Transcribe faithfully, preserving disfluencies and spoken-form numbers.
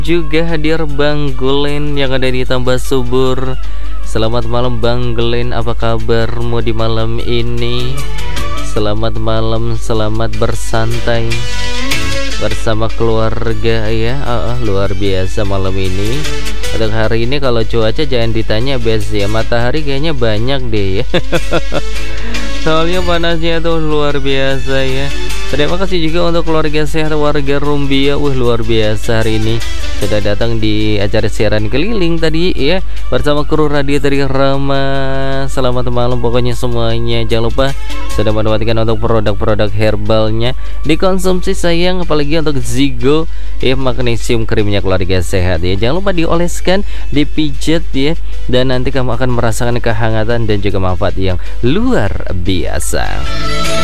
Juga hadir Bang Gulen yang ada di Tambah Subur. Selamat malam Bang Gulen, apa kabarmu di malam ini? Selamat malam, selamat bersantai bersama keluarga ya. Oh, oh, luar biasa malam ini. Untuk hari ini kalau cuaca jangan ditanya bes ya, matahari kayaknya banyak deh ya. Soalnya panasnya tuh luar biasa ya. Terima kasih juga untuk keluarga sehat warga Rumbia. Wih luar biasa hari ini sudah datang di acara siaran keliling tadi ya bersama kru radio dari Rama. Selamat malam pokoknya semuanya. Jangan lupa sudah mendapatkan untuk produk-produk herbalnya dikonsumsi sayang, apalagi untuk Zigo ya, magnesium krimnya keluarga sehat ya. Jangan lupa dioleskan, dipijat ya, dan nanti kamu akan merasakan kehangatan dan juga manfaat yang luar biasa.